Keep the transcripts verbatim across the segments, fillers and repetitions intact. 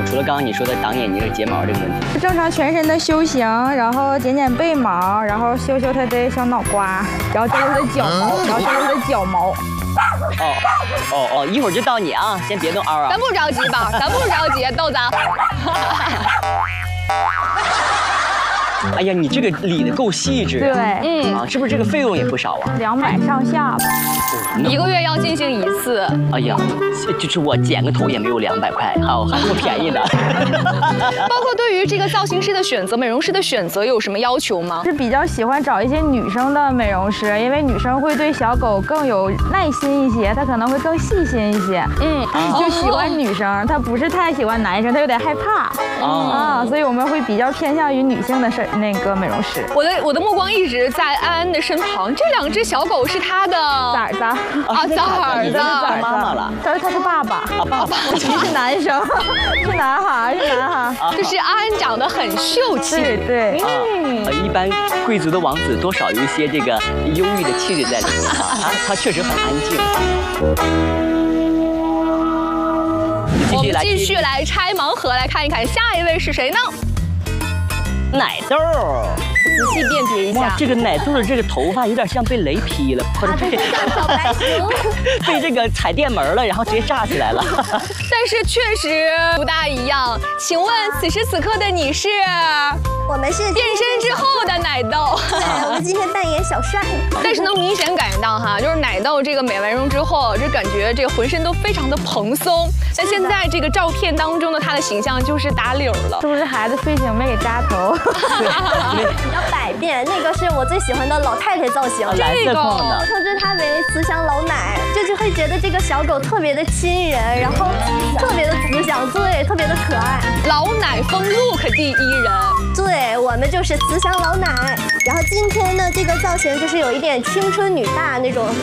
除了刚刚你说的挡眼睛和睫毛这个问题， 正常全身的修行，然后剪剪背毛，然后修修他的小脑瓜，然后这是他的脚毛，然后这是他的脚毛。 哦哦哦，一会儿就到你啊，先别动嗷啊。 咱不着急吧，咱不着急，豆子。 哎呀，你这个理的够细致。 对， 嗯啊，是不是这个费用也不少啊？ 两百上下吧。 一个月要进行一次。 哎呀，就是我剪个头也没有两百块，好，还这么便宜的。 包括对于这个造型师的选择、美容师的选择有什么要求吗？ 是比较喜欢找一些女生的美容师，因为女生会对小狗更有耐心一些，她可能会更细心一些。 嗯， 就喜欢女生，她不是太喜欢男生，她有点害怕。啊，所以我们会比较偏向于女性的是那个美容师。 我的我的目光一直在安安的身旁，这两只小狗是她的崽儿子啊，崽儿子， 妈妈了， 他是他是爸爸， 啊爸爸， 是男生，是男孩，是男孩， 就是安安长得很秀气， 对对， 嗯，一般贵族的王子多少有一些这个忧郁的气质在里面啊，他他确实很安静。 我们继续来拆盲盒，来看一看下一位是谁呢？ 奶豆， 仔细辨别一哇， 下。 这个奶豆的这个头发有点像被雷劈了，或者被小白熊被这个踩电门了，然后直接炸起来了。 但是确实不大一样。请问此时此刻的你是？ 我们是变身之后的奶豆。 对，我们今天扮演小帅。 但是能明显感觉到哈，就是奶豆这个美完容之后，这感觉这个浑身都非常的蓬松。但现在这个照片当中的他的形象就是打绺了， 是不是孩子睡醒没给扎头？ 比较百变，那个是我最喜欢的老太太造型。 蓝色控的， 我称之它为慈祥老奶，就是会觉得这个小狗特别的亲人，然后特别的慈祥，对，特别的可爱。 老奶风 look 第一人。 对，我们就是慈祥老奶。然后今天的这个造型就是有一点青春女大那种。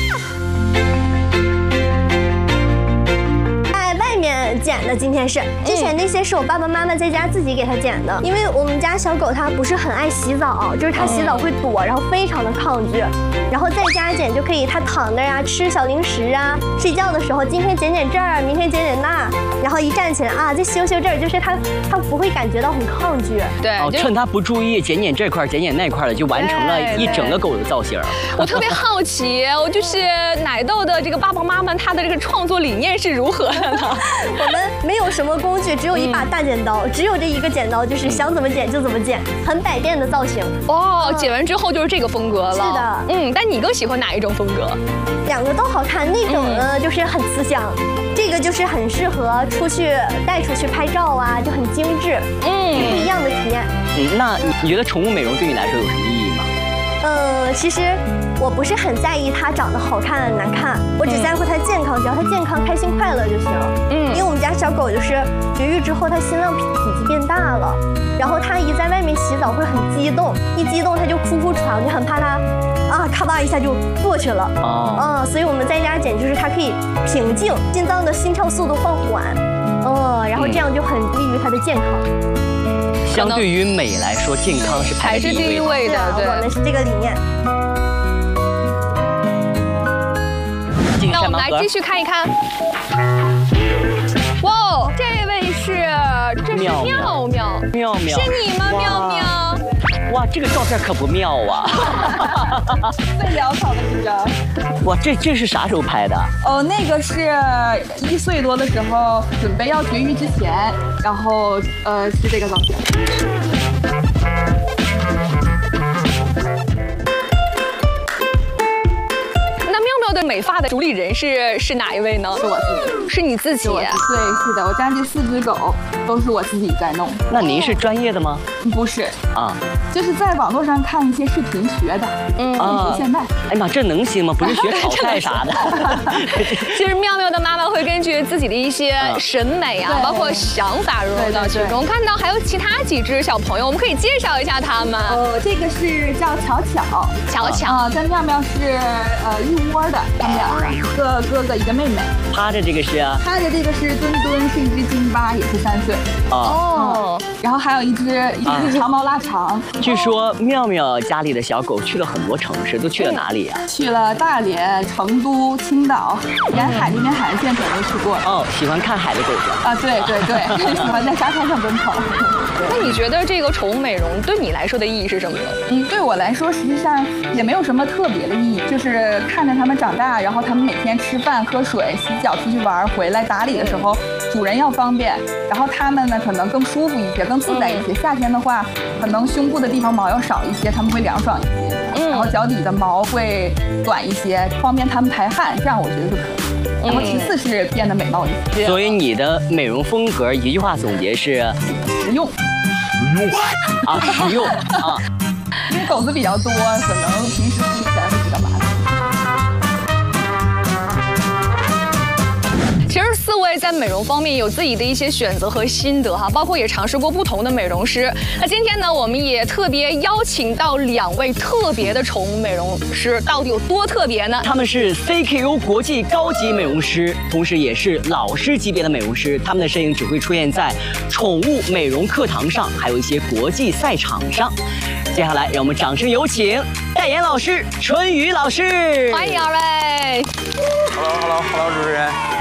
剪的今天是，之前那些是我爸爸妈妈在家自己给它剪的，因为我们家小狗它不是很爱洗澡，就是它洗澡会躲，然后非常的抗拒，然后在家剪就可以，它躺那呀吃小零食啊，睡觉的时候今天剪剪这儿，明天剪剪那，然后一站起来啊再修修这儿，就是它它不会感觉到很抗拒。 对， 哦，趁它不注意剪剪这块剪剪那块的，就完成了一整个狗的造型。 我特别好奇，我就是奶豆的这个爸爸妈妈，他的这个创作理念是如何的呢？ 我们没有什么工具，只有一把大剪刀，嗯、只有这一个剪刀，就是想怎么剪就怎么剪，很百变的造型。 哦，剪完之后就是这个风格了。 是的， 嗯，但你更喜欢哪一种风格？ 两个都好看，那种呢、嗯、就是很慈祥，这个就是很适合出去带出去拍照啊，就很精致，嗯，不一样的体验。 嗯，那你觉得宠物美容对你来说有什么意义吗？ 嗯，其实我不是很在意它长得好看难看，我只在乎它健康，只要它健康、开心、快乐就行。嗯，因为我们家小狗就是绝育之后，它心脏体积变大了，然后它一在外面洗澡会很激动，一激动它就哭哭喘，就很怕它啊咔吧一下就过去了。哦，嗯，所以我们在家剪就是它可以平静，心脏的心跳速度放缓，嗯，然后这样就很利于它的健康。 相对于美来说，健康是排在第一位的，对， 我们是这个理念。 那我们来继续看一看。哇，这位是，这是妙妙， 妙妙， 是你吗？妙妙。 哇，这个照片可不妙啊！ 最潦草的一张。 哇，这这是啥时候拍的？ 哦，那个是一岁多的时候，准备要绝育之前，然后呃是这个造型。 对美发的主理人是是哪一位呢？ 是我自己， 是你自己。 对，是的，我家这四只狗都是我自己在弄。 那您是专业的吗？ 不是啊， 就是在网络上看一些视频学的。嗯啊，现在。 哎妈，这能行吗？不是学炒菜啥的。 其实妙妙的妈妈会根据自己的一些审美啊，包括想法入到其中。我看到还有其他几只小朋友，我们可以介绍一下他们。 哦，这个是叫巧巧， 巧巧啊，跟妙妙是呃一窝的。 他们俩一个哥哥一个妹妹。 趴着这个是啊， 趴着这个是墩墩，是一只金巴，也是三岁。 哦， 嗯、然后还有一只一只长毛腊肠。 据说妙妙家里的小狗去了很多城市，都去了哪里啊？ 去了大连、成都、青岛，沿海这边海岸线全都去过了。 哦，喜欢看海的狗子啊，对对对，喜欢在沙滩上奔跑。 那你觉得这个宠物美容对你来说的意义是什么呢？ 嗯，对我来说实际上也没有什么特别的意义，就是看着它们长大，然后它们每天吃饭、喝水、洗脚、出去玩，回来打理的时候，主人要方便，然后它们呢可能更舒服一些，更自在一些。夏天的话，可能胸部的地方毛要少一些，它们会凉爽一些，嗯、然后脚底的毛会短一些，方便它们排汗，这样我觉得就可以。然后其次是变得美貌一些。 所以你的美容风格一句话总结是实用。 实用啊，实用啊， 因为狗子比较多，可能平时处理起来会比较麻烦。 其实四位在美容方面有自己的一些选择和心得哈，包括也尝试过不同的美容师。那今天呢，我们也特别邀请到两位特别的宠物美容师，到底有多特别呢？ 他们是 C K U 国际高级美容师，同时也是老师级别的美容师。他们的身影只会出现在宠物美容课堂上，还有一些国际赛场上。接下来，让我们掌声有请代言老师春雨老师， 欢迎二位。 Hello，Hello，Hello， 主持人。